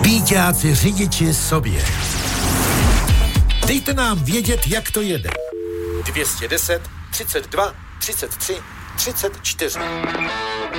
Víťáci řidiči sobě. Dejte nám vědět, jak to jede. 210 32 33 34.